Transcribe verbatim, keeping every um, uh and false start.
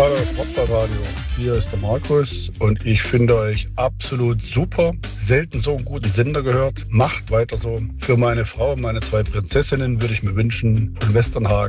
Hallo Schwarzwaldradio, hier ist der Markus und ich finde euch absolut super. Selten so einen guten Sender gehört. Macht weiter so. Für meine Frau und meine zwei Prinzessinnen würde ich mir wünschen von Westernhagen